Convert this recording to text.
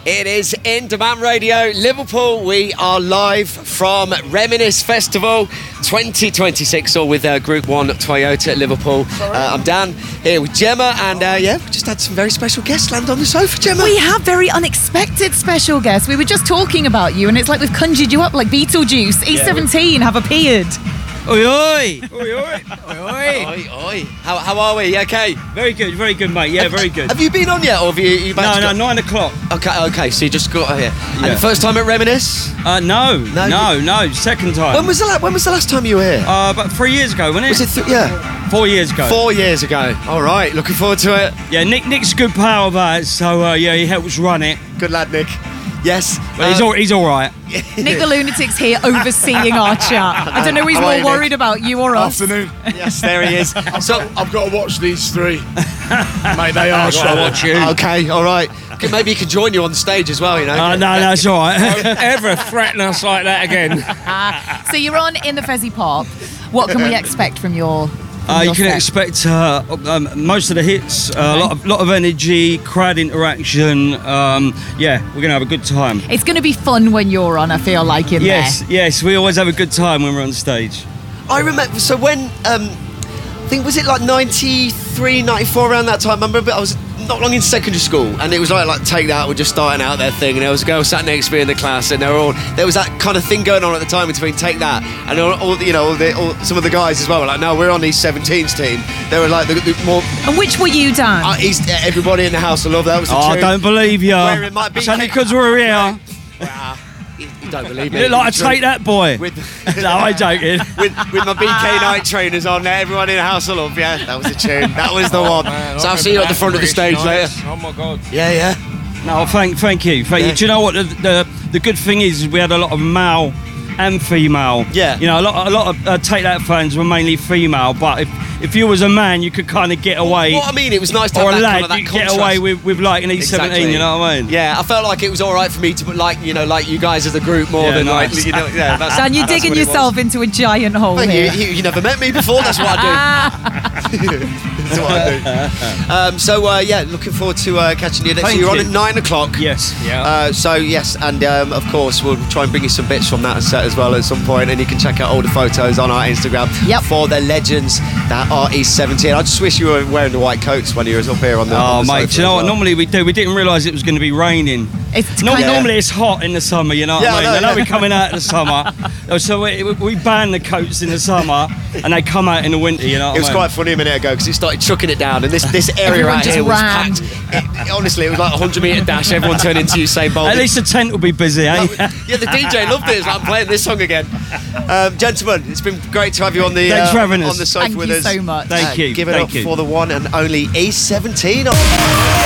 It is In Demand Radio, Liverpool. We are live from Reminisce Festival 2026, all with Group 1 Toyota at Liverpool. I'm Dan, here with Gemma, and we just had some very special guests land on the sofa, Gemma. We have very unexpected special guests. We were just talking about you, and it's like we've conjured you up like Beetlejuice. E17 have appeared. Oi, oi! Oi, oi! Oi, oi! Oi, oi. How are we? You okay? Very good, mate. Yeah, very good. Have you been on yet, or have you No, 9 o'clock. Okay, so you just got here. Yeah. And the first time at Reminisce? No, second time. When was the last time you were here? About 3 years ago, wasn't it? Was it 4 years ago. 4 years ago. All right, looking forward to it. Yeah, Nick's a good pal of ours, so he helps run it. Good lad, Nick. Yes. But he's all right. Nick the Lunatic's here overseeing our chat. I don't know who's more worried about, you or us. Afternoon. Yes, there he is. So I've got to watch these three. Mate, they are I'll watch you. Okay, all right. Maybe he can join you on stage as well, you know. No, it's all right. Don't ever threaten us like that again. So you're on In the Fezzy Pop. What can we expect from your You can set? expect most of the hits, a lot of energy, crowd interaction. We're going to have a good time. It's going to be fun when you're on, I feel like, in there. Yes, we always have a good time when we're on stage. I remember, so when, I think, was it like 93, 94, around that time? I remember I was not long in secondary school, and it was like Take That were just starting out their thing, and there was a girl sat next to me in the class, and there was that kind of thing going on at the time between Take That and some of the guys as well were like, no, we're on these 17s team. They were like the more. And which were you, Dan? Everybody in the house, I love that was the Oh, I tune. don't believe you. Wearing my It's only because we're here. You don't believe me. You look like a Take That boy. No, I'm joking. with my BK night trainers on there, everyone in the house will love, yeah. That was the tune. That was the one. Man, so I'll see you at the front of the stage later. Oh my God. Yeah. No, thank you. Yeah. Do you know what the good thing is? We had a lot of male and female. Yeah. You know, a lot of Take That fans were mainly female, but if you was a man, you could kind of get away. What I mean, it was nice to or have a that, lad, kind of that you get contrast. away with like an E17. Exactly. You know what I mean? Yeah, I felt like it was all right for me to like you guys as a group more than nice. like, yeah. Dan, you're digging yourself into a giant hole Thank here. you never met me before. That's what I do. That's what I do. Looking forward to catching you next. Thank So you're on you. at 9 o'clock. Yes. Yeah. And of course we'll try and bring you some bits from that set as well at some point, and you can check out all the photos on our Instagram for the legends that are E17. I just wish you were wearing the white coats when you was up here on the. Oh, mate, sofa do you know as what? well. Normally we do. We didn't realise it was going to be raining. Normally it's hot in the summer, you know what I mean? I know we're coming out in the summer, so we ban the coats in the summer, and they come out in the winter, you know what I mean? It was quite funny a minute ago because it started chucking it down, and this area Everyone out just here was ran. packed. Honestly, it was like a 100-metre dash. Everyone turned into Usain Bolt. At least the tent will be busy, eh? Yeah, the DJ loved it. It's like I'm playing this song again. Gentlemen, it's been great to have you on the Thanks for having us. on the sofa Thank with you us. so much. Thank you. Give it Thank up you. for the one and only E17.